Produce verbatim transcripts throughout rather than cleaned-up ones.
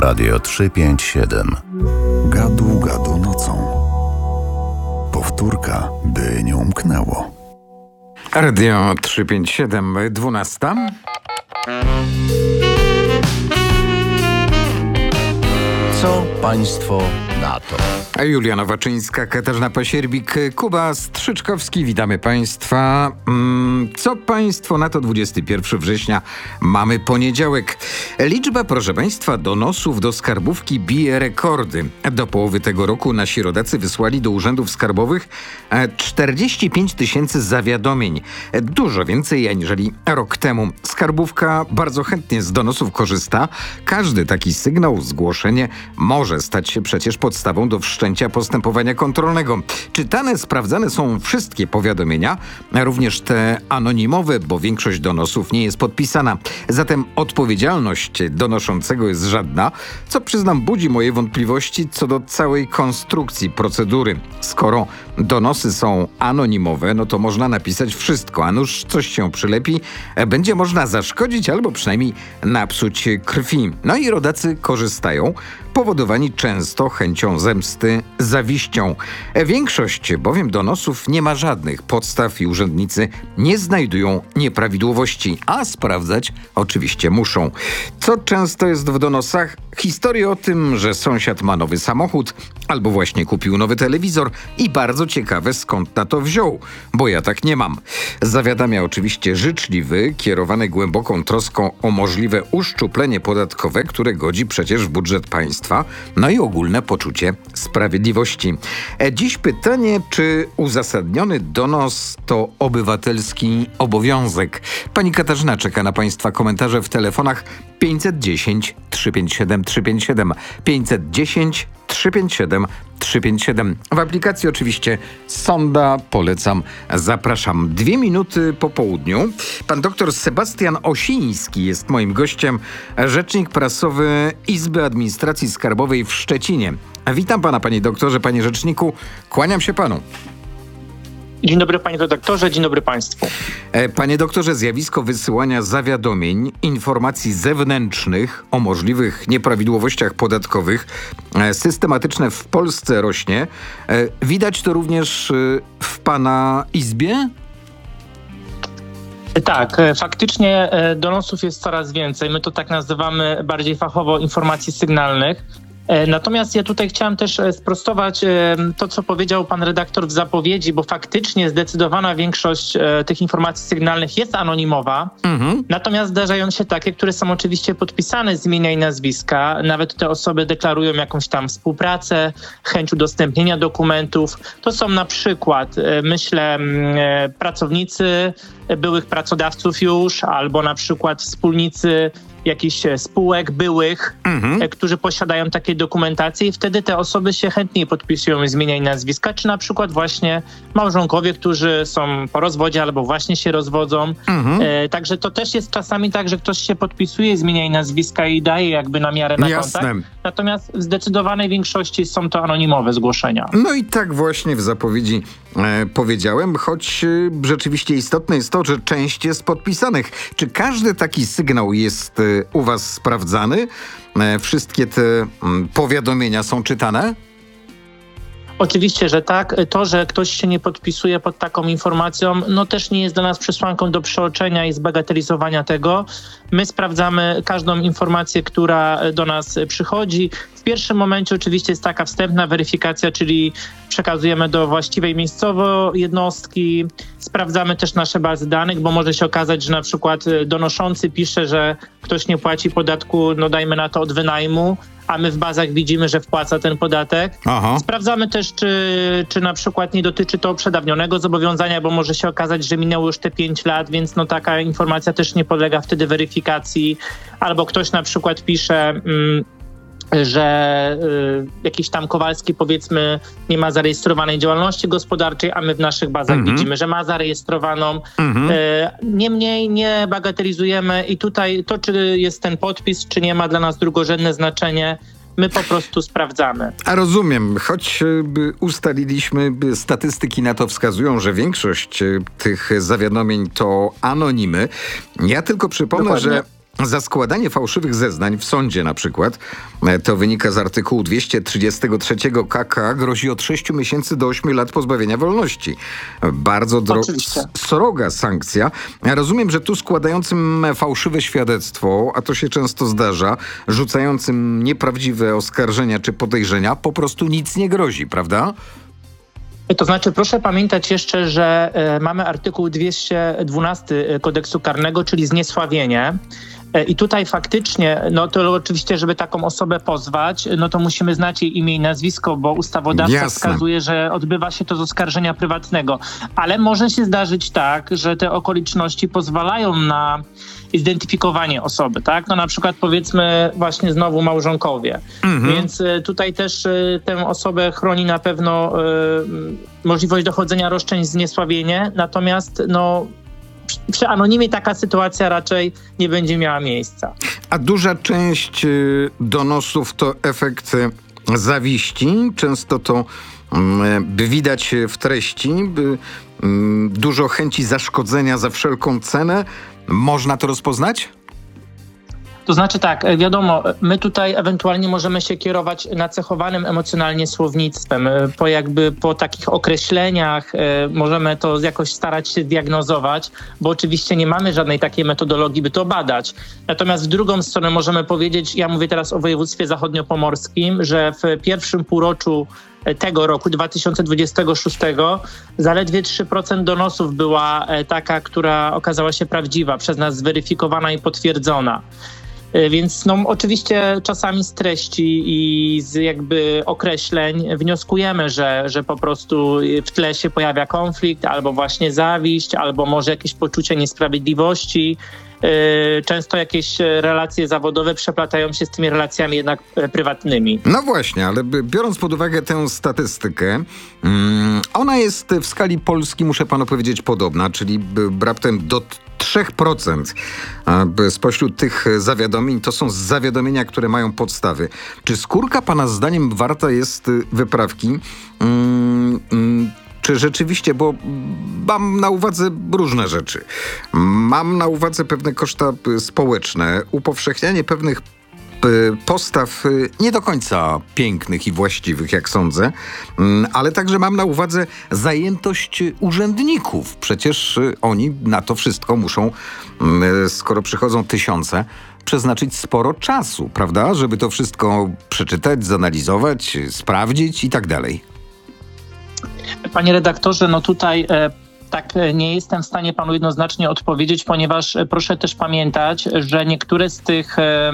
Radio trzysta pięćdziesiąt siedem. Gadu, gadu nocą. Powtórka, by nie umknęło. Radio trzysta pięćdziesiąt siedem, dwunasta. Co państwo na to? Juliana Waczyńska, Katarzyna Pasierbik, Kuba Strzyczkowski. Witamy państwa. Co państwo na to? dwudziestego pierwszego września mamy poniedziałek. Liczba, proszę państwa, donosów do skarbówki bije rekordy. Do połowy tego roku nasi rodacy wysłali do urzędów skarbowych czterdzieści pięć tysięcy zawiadomień. Dużo więcej aniżeli rok temu. Skarbówka bardzo chętnie z donosów korzysta. Każdy taki sygnał, zgłoszenie może stać się przecież podstawą do wszczęcia postępowania kontrolnego. Czytane, sprawdzane są wszystkie powiadomienia, również te anonimowe, bo większość donosów nie jest podpisana. Zatem odpowiedzialność donoszącego jest żadna, co przyznam budzi moje wątpliwości co do całej konstrukcji procedury. Skoro donosy są anonimowe, no to można napisać wszystko, a nuż coś się przylepi, będzie można zaszkodzić albo przynajmniej napsuć krwi. No i rodacy korzystają, powodowani często chęcią zemsty, zawiścią. Większość bowiem donosów nie ma żadnych podstaw i urzędnicy nie znajdują nieprawidłowości, a sprawdzać oczywiście muszą. Co często jest w donosach? Historie o tym, że sąsiad ma nowy samochód albo właśnie kupił nowy telewizor i bardzo ciekawe skąd na to wziął, bo ja tak nie mam. Zawiadamia oczywiście życzliwy, kierowany głęboką troską o możliwe uszczuplenie podatkowe, które godzi przecież w budżet państwa, no i ogólne poczucie sprawiedliwości. Dziś pytanie, czy uzasadniony donos to obywatelski obowiązek? Pani Katarzyna czeka na państwa komentarze w telefonach pięćset dziesięć trzysta pięćdziesiąt siedem trzysta pięćdziesiąt siedem, pięćset dziesięć trzysta pięćdziesiąt siedem trzysta pięćdziesiąt siedem. W aplikacji oczywiście sonda, polecam, zapraszam. Dwie minuty po południu. Pan doktor Sebastian Osiński jest moim gościem, rzecznik prasowy Izby Administracji Skarbowej w Szczecinie. Witam pana, panie doktorze, panie rzeczniku, kłaniam się panu. Dzień dobry panie redaktorze, dzień dobry państwu. Panie doktorze, zjawisko wysyłania zawiadomień, informacji zewnętrznych o możliwych nieprawidłowościach podatkowych systematyczne w Polsce rośnie. Widać to również w pana izbie? Tak, faktycznie donosów jest coraz więcej. My to tak nazywamy bardziej fachowo informacji sygnalnych. Natomiast ja tutaj chciałem też sprostować to, co powiedział pan redaktor w zapowiedzi, bo faktycznie zdecydowana większość tych informacji sygnalnych jest anonimowa. Mhm. Natomiast zdarzają się takie, które są oczywiście podpisane z imienia i nazwiska. Nawet te osoby deklarują jakąś tam współpracę, chęć udostępnienia dokumentów. To są na przykład, myślę, pracownicy byłych pracodawców już, albo na przykład wspólnicy jakichś spółek byłych, mhm. którzy posiadają takie dokumentacje i wtedy te osoby się chętniej podpisują z imienia i nazwiska, czy na przykład właśnie małżonkowie, którzy są po rozwodzie albo właśnie się rozwodzą. Mhm. E, także to też jest czasami tak, że ktoś się podpisuje z imienia i nazwiska i daje jakby na miarę na Jasne. kontakt. Natomiast w zdecydowanej większości są to anonimowe zgłoszenia. No i tak właśnie w zapowiedzi e, powiedziałem, choć e, rzeczywiście istotne jest to, że część jest podpisanych. Czy każdy taki sygnał jest e, u was sprawdzany? E, wszystkie te m, powiadomienia są czytane? Oczywiście, że tak. To, że ktoś się nie podpisuje pod taką informacją, no też nie jest dla nas przesłanką do przeoczenia i zbagatelizowania tego. My sprawdzamy każdą informację, która do nas przychodzi. W pierwszym momencie oczywiście jest taka wstępna weryfikacja, czyli przekazujemy do właściwej miejscowo jednostki. Sprawdzamy też nasze bazy danych, bo może się okazać, że na przykład donoszący pisze, że ktoś nie płaci podatku, no dajmy na to od wynajmu, a my w bazach widzimy, że wpłaca ten podatek. Aha. Sprawdzamy też, czy, czy na przykład nie dotyczy to przedawnionego zobowiązania, bo może się okazać, że minęło już te pięć lat, więc no taka informacja też nie podlega wtedy weryfikacji. Albo ktoś na przykład pisze, mm, że y, jakiś tam Kowalski, powiedzmy, nie ma zarejestrowanej działalności gospodarczej, a my w naszych bazach mhm. widzimy, że ma zarejestrowaną. Mhm. Y, niemniej nie bagatelizujemy i tutaj to, czy jest ten podpis, czy nie, ma dla nas drugorzędne znaczenie. My po prostu sprawdzamy. A rozumiem, choć y, ustaliliśmy, y, statystyki na to wskazują, że większość y, tych zawiadomień to anonimy. Ja tylko przypomnę, Dokładnie. że za składanie fałszywych zeznań w sądzie na przykład, to wynika z artykułu dwieście trzydzieści trzy K K, grozi od sześciu miesięcy do ośmiu lat pozbawienia wolności. Bardzo dro- sroga sankcja. Ja rozumiem, że tu składającym fałszywe świadectwo, a to się często zdarza, rzucającym nieprawdziwe oskarżenia czy podejrzenia, po prostu nic nie grozi, prawda? To znaczy, proszę pamiętać jeszcze, że e, mamy artykuł dwieście dwanaście kodeksu karnego, czyli zniesławienie. E, I tutaj faktycznie, no to oczywiście, żeby taką osobę pozwać, no to musimy znać jej imię i nazwisko, bo ustawodawca Jasne. wskazuje, że odbywa się to z oskarżenia prywatnego. Ale może się zdarzyć tak, że te okoliczności pozwalają na zidentyfikowanie osoby, tak? No na przykład powiedzmy właśnie znowu małżonkowie. Mhm. Więc y, tutaj też y, tę osobę chroni na pewno y, możliwość dochodzenia roszczeń zniesławienie, natomiast no przy, przy anonimie taka sytuacja raczej nie będzie miała miejsca. A duża część y, donosów to efekt y, zawiści. Często to by widać w treści by, mm, dużo chęci zaszkodzenia za wszelką cenę. Można to rozpoznać? To znaczy tak, wiadomo, my tutaj ewentualnie możemy się kierować nacechowanym emocjonalnie słownictwem. Po jakby po takich określeniach możemy to jakoś starać się diagnozować, bo oczywiście nie mamy żadnej takiej metodologii, by to badać. Natomiast w drugą stronę możemy powiedzieć, ja mówię teraz o województwie zachodniopomorskim, że w pierwszym półroczu tego roku, dwa tysiące dwudziestego szóstego, zaledwie trzy procent donosów była taka, która okazała się prawdziwa, przez nas zweryfikowana i potwierdzona. Więc no, oczywiście czasami z treści i z jakby określeń wnioskujemy, że, że po prostu w tle się pojawia konflikt, albo właśnie zawiść, albo może jakieś poczucie niesprawiedliwości. Często jakieś relacje zawodowe przeplatają się z tymi relacjami jednak prywatnymi. No właśnie, ale biorąc pod uwagę tę statystykę, ona jest w skali Polski, muszę panu powiedzieć, podobna, czyli raptem do trzy procent spośród tych zawiadomień to są zawiadomienia, które mają podstawy. Czy skórka pana zdaniem warta jest wyprawki? Hmm, hmm, Czy rzeczywiście, bo mam na uwadze różne rzeczy. Mam na uwadze pewne koszta społeczne, upowszechnianie pewnych postaw nie do końca pięknych i właściwych, jak sądzę, ale także mam na uwadze zajętość urzędników. Przecież oni na to wszystko muszą, skoro przychodzą tysiące, przeznaczyć sporo czasu, prawda? Żeby to wszystko przeczytać, zanalizować, sprawdzić i tak dalej. Panie redaktorze, no tutaj e, tak nie jestem w stanie panu jednoznacznie odpowiedzieć, ponieważ e, proszę też pamiętać, że niektóre z tych e,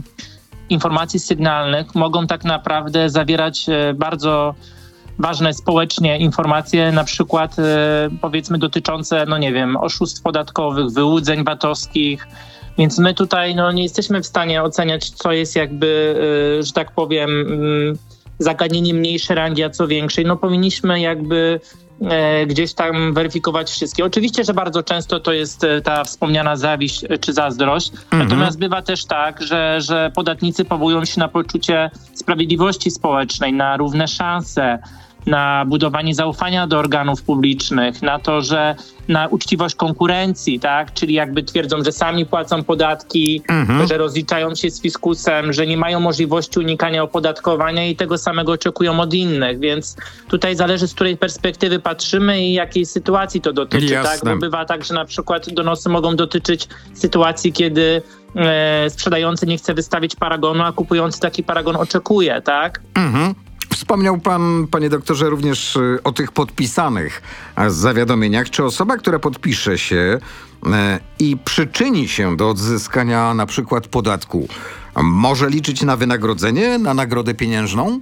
informacji sygnalnych mogą tak naprawdę zawierać e, bardzo ważne społecznie informacje, na przykład e, powiedzmy dotyczące, no nie wiem, oszustw podatkowych, wyłudzeń VAT-owskich. Więc my tutaj no, nie jesteśmy w stanie oceniać, co jest jakby, e, że tak powiem, e, zagadnienie mniejszej rangi, a co większej. No powinniśmy jakby e, gdzieś tam weryfikować wszystkie. Oczywiście, że bardzo często to jest e, ta wspomniana zawiść e, czy zazdrość. Mhm. Natomiast bywa też tak, że, że podatnicy powołują się na poczucie sprawiedliwości społecznej, na równe szanse, na budowanie zaufania do organów publicznych, na to, że na uczciwość konkurencji, tak? Czyli jakby twierdzą, że sami płacą podatki, mhm. że rozliczają się z fiskusem, że nie mają możliwości unikania opodatkowania i tego samego oczekują od innych. Więc tutaj zależy, z której perspektywy patrzymy i jakiej sytuacji to dotyczy. Jasne. Tak? Bo bywa tak, że na przykład donosy mogą dotyczyć sytuacji, kiedy e, sprzedający nie chce wystawić paragonu, a kupujący taki paragon oczekuje, tak? Mhm. Wspomniał pan, panie doktorze, również o tych podpisanych zawiadomieniach. Czy osoba, która podpisze się e, i przyczyni się do odzyskania na przykład podatku, może liczyć na wynagrodzenie, na nagrodę pieniężną?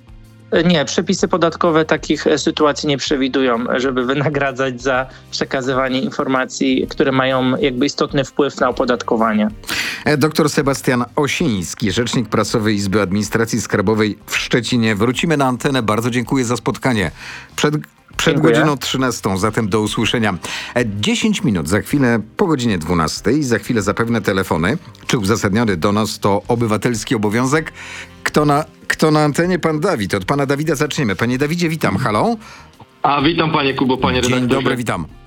Nie, przepisy podatkowe takich sytuacji nie przewidują, żeby wynagradzać za przekazywanie informacji, które mają jakby istotny wpływ na opodatkowanie. Doktor Sebastian Osiński, rzecznik prasowy Izby Administracji Skarbowej w Szczecinie. Wrócimy na antenę. Bardzo dziękuję za spotkanie. Przed Przed Dziękuję. godziną trzynastą, zatem do usłyszenia. dziesięć minut, za chwilę po godzinie dwunastej, za chwilę zapewne telefony. Czy uzasadniony donos to obywatelski obowiązek? Kto na, kto na antenie? Pan Dawid. Od pana Dawida zaczniemy. Panie Dawidzie, witam. Halo? A witam panie Kubo, panie redaktorze. Dzień dobry, witam.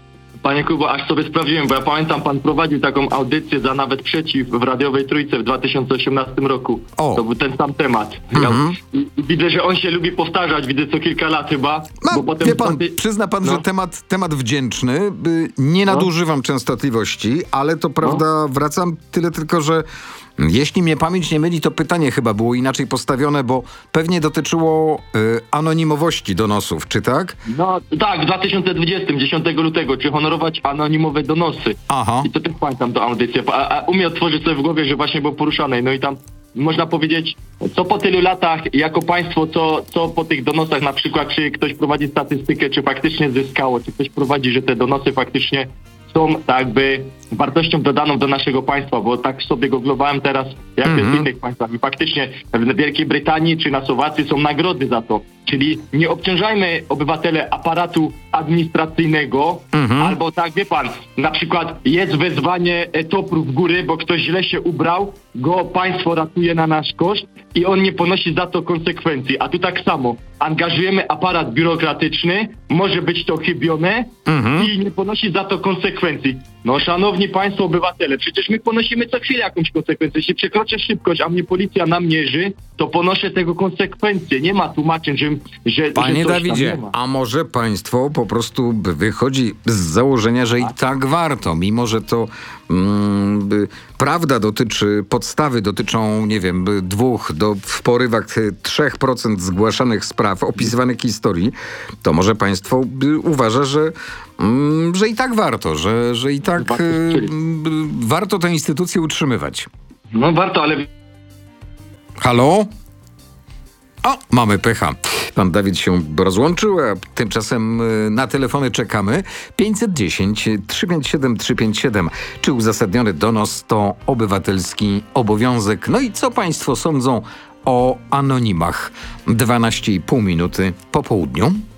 Panie Kubo, aż sobie sprawdziłem, bo ja pamiętam, pan prowadził taką audycję za Nawet Przeciw w Radiowej Trójce w dwa tysiące osiemnastym roku. O. To był ten sam temat. Mhm. Ja, i, i widzę, że on się lubi powtarzać, widzę co kilka lat chyba. No, bo potem wie pan, dwa ty- przyzna pan, no. że temat, temat wdzięczny. y, Nie nadużywam częstotliwości, ale to prawda, wracam tyle tylko, że jeśli mnie pamięć nie myli, to pytanie chyba było inaczej postawione, bo pewnie dotyczyło y, anonimowości donosów, czy tak? No tak, w dwa tysiące dwudziestym, dziesiątego lutego, czy honorować anonimowe donosy. Aha. I to też pamiętam tą audycję. A, a umie otworzyć sobie w głowie, że właśnie było poruszane. No i tam można powiedzieć, co po tylu latach jako państwo, co, co po tych donosach, na przykład czy ktoś prowadzi statystykę, czy faktycznie zyskało, czy ktoś prowadzi, że te donosy faktycznie są tak jakby wartością dodaną do naszego państwa, bo tak sobie googlowałem teraz, jak Mhm. jest w innych państwach i faktycznie w Wielkiej Brytanii czy na Słowacji są nagrody za to. Czyli nie obciążajmy obywatele aparatu administracyjnego, Mhm. albo tak, wie pan, na przykład jest wezwanie e, topru w góry, bo ktoś źle się ubrał, go państwo ratuje na nasz koszt i on nie ponosi za to konsekwencji. A tu tak samo, angażujemy aparat biurokratyczny, może być to chybione Mhm. i nie ponosi za to konsekwencji. No szanowni państwo obywatele, przecież my ponosimy co chwilę jakąś konsekwencję. Jeśli przekroczę szybkość, a mnie policja namierzy, to ponoszę tego konsekwencje. Nie ma tłumaczeń, że, że, Panie że coś tam Dawidzie, nie ma. a może państwo po prostu b- wychodzi z założenia, że i tak warto, mimo że to mm, by, prawda dotyczy, podstawy dotyczą, nie wiem, by dwóch do w porywach y, trzech procent zgłaszanych spraw, opisywanych historii, to może państwo by, uważa, że, mm, że i tak warto, że, że i tak Warto y, strzelić. mm, warto tę instytucję utrzymywać. No warto, ale Halo? O, mamy pecha. Pan Dawid się rozłączył, a tymczasem y, na telefony czekamy. pięćset dziesięć, trzysta pięćdziesiąt siedem, trzysta pięćdziesiąt siedem. Czy uzasadniony donos to obywatelski obowiązek? No i co państwo sądzą o anonimach? dwanaście i pół minuty po południu.